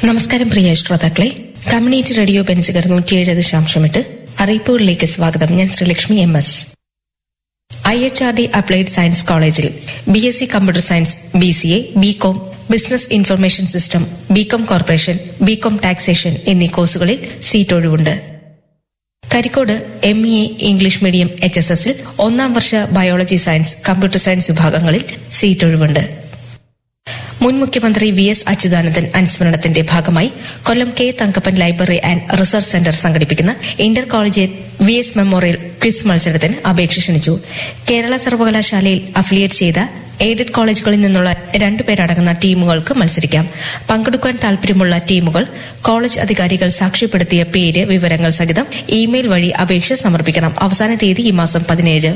നമസ്കാരം പ്രിയ ശ്രോതാക്കളെ, community radio Benziger 107.8 അറിയിപ്പുകളിലേക്ക് സ്വാഗതം. ഞാൻ Sreelakshmi MS. IHRD applied science കോളേജിൽ BSc computer science, BCA, BCom, business information system, BCom corporation, BCom taxation എന്നീ കോഴ്സുകളിൽ സീറ്റ് ഒഴിവുണ്ട്. കരിക്കോട് MA ഇംഗ്ലീഷ് മീഡിയം HSSൽ 1ാം വർഷ ബയോളജി സയൻസ്, കമ്പ്യൂട്ടർ സയൻസ് വിഭാഗങ്ങളിൽ സീറ്റ് ഒഴിവുണ്ട്. മുൻ മുഖ്യമന്ത്രി VS അച്യുതാനന്ദൻ അനുസ്മരണത്തിന്റെ ഭാഗമായി കൊല്ലം K. Thankappan library and research centre സംഘടിപ്പിക്കുന്ന Inter collegiate VS memorial quiz മത്സരത്തിന് അപേക്ഷ ക്ഷണിച്ചു. കേരള സർവകലാശാലയിൽ അഫിലിയേറ്റ് ചെയ്ത എയ്ഡഡ് കോളേജുകളിൽ നിന്നുള്ള 2 പേരടങ്ങുന്ന ടീമുകൾക്ക് മത്സരിക്കാം. പങ്കെടുക്കാൻ താൽപര്യമുള്ള ടീമുകൾ കോളേജ് അധികാരികൾ സാക്ഷ്യപ്പെടുത്തിയ പേര്, വിവരങ്ങൾ സഹിതം ഇമെയിൽ വഴി അപേക്ഷ സമർപ്പിക്കണം. അവസാന തീയതി ഈ മാസം 17.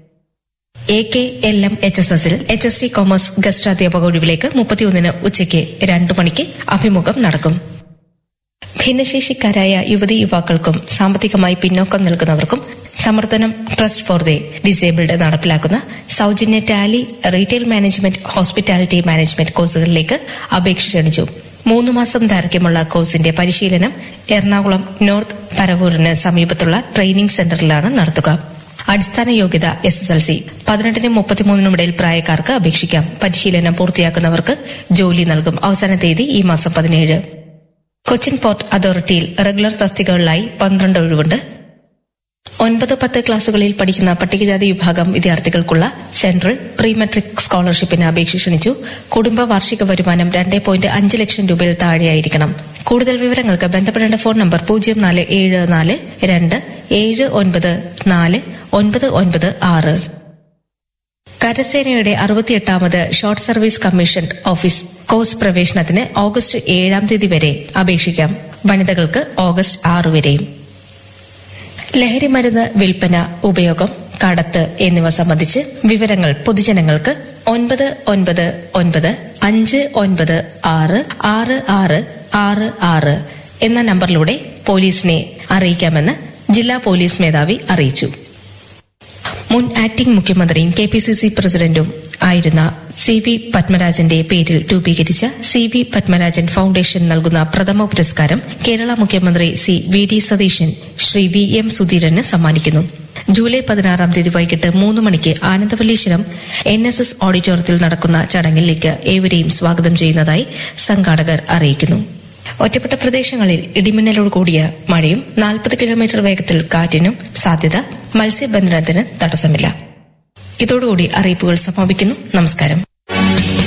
AKLM HSSൽ HSD കോമേഴ്സ് ഗസ്റ്റ് അധ്യാപക ഒഴിവിലേക്ക് 31 ഉച്ചയ്ക്ക് 2 മണിക്ക് അഭിമുഖം നടക്കും. ഭിന്നശേഷിക്കാരായ യുവതീ യുവാക്കൾക്കും സാമ്പത്തികമായി പിന്നോക്കം നിൽക്കുന്നവർക്കും സമർദ്ദനം ട്രസ്റ്റ് ഫോർ ദി ഡിസേബിൾഡ് നടപ്പിലാക്കുന്ന സൌജന്യ Tally, retail management, hospitality management കോഴ്സുകളിലേക്ക് അപേക്ഷ ക്ഷണിച്ചു. 3 മാസം ദൈർഘ്യമുള്ള കോഴ്സിന്റെ പരിശീലനം എറണാകുളം നോർത്ത് പരവൂരിന് സമീപത്തുള്ള ട്രെയിനിംഗ് സെന്ററിലാണ് നടത്തുക. അടിസ്ഥാന യോഗ്യത SSLC. 18-നും 33-നും ഇടയിൽ പ്രായക്കാർക്ക് അപേക്ഷിക്കാം. പരിശീലനം പൂർത്തിയാക്കുന്നവർക്ക് ജോലി നൽകും. അവസാന തീയതി ഈ മാസം 17. കൊച്ചിൻ പോർട്ട് അതോറിറ്റിയിൽ റെഗുലർ തസ്തികകളിലായി 12 ഒഴിവുണ്ട്. 9-10 ക്ലാസുകളിൽ പഠിക്കുന്ന പട്ടികജാതി വിഭാഗം വിദ്യാർത്ഥികൾക്കുള്ള സെൻട്രൽ പ്രീ മെട്രിക് സ്കോളർഷിപ്പിന് അപേക്ഷ ക്ഷണിച്ചു. കുടുംബ വാർഷിക വരുമാനം 2.5 ലക്ഷം രൂപയിൽ താഴെയായിരിക്കണം. കൂടുതൽ വിവരങ്ങൾക്ക് ബന്ധപ്പെടേണ്ട ഫോൺ നമ്പർ 0472794996. കരസേനയുടെ 68ാമത് short service commission office course പ്രവേശനത്തിന് ഓഗസ്റ്റ് 7-ാം തീയതി വരെ അപേക്ഷിക്കാം. വനിതകൾക്ക് ഓഗസ്റ്റ് 6 വരെയും. ലഹരിമരുന്ന് വിൽപ്പന, ഉപയോഗം, കടത്ത് എന്നിവ സംബന്ധിച്ച് വിവരങ്ങൾ പൊതുജനങ്ങൾക്ക് 9959596666 എന്ന നമ്പറിലൂടെ പോലീസിനെ അറിയിക്കാമെന്ന് ജില്ലാ പോലീസ് മേധാവി അറിയിച്ചു. മുൻ ആക്ടിംഗ് മുഖ്യമന്ത്രിയും KPCC പ്രസിഡന്റും ആയിരുന്ന CV പത്മരാജന്റെ പേരിൽ രൂപീകരിച്ച CV പത്മരാജൻ ഫൌണ്ടേഷൻ നൽകുന്ന പ്രഥമ പുരസ്കാരം കേരള മുഖ്യമന്ത്രി VD സതീശൻ ശ്രീ VM സുധീരന് സമ്മാനിക്കുന്നു. ജൂലൈ 16-ാം തീയതി വൈകിട്ട് 3 മണിക്ക് ആനന്ദവല്ലീശ്വരം NSS ഓഡിറ്റോറിയത്തിൽ നടക്കുന്ന ചടങ്ങിലേക്ക് ഏവരെയും സ്വാഗതം ചെയ്യുന്നതായി സംഘാടകർ അറിയിക്കുന്നു. ഒറ്റപ്പെട്ട പ്രദേശങ്ങളിൽ ഇടിമിന്നലോട് കൂടിയ മഴയും 40 കിലോമീറ്റർ വേഗത്തിൽ കാറ്റിനും സാധ്യത. മത്സ്യബന്ധനത്തിന് തടസ്സമില്ല. ഇതോടുകൂടി അറിയിപ്പുകൾ സമാപിക്കുന്നു. നമസ്കാരം.